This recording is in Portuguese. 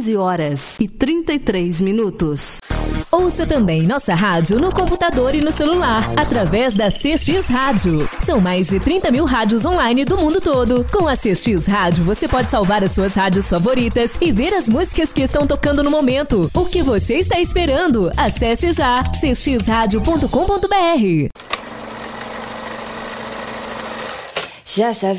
15h33. Ouça também nossa rádio no computador e no celular, através da CX Rádio. São mais de 30 mil rádios online do mundo todo. Com a CX Rádio, você pode salvar as suas rádios favoritas e ver as músicas que estão tocando no momento. O que você está esperando? Acesse já cxradio.com.br. Já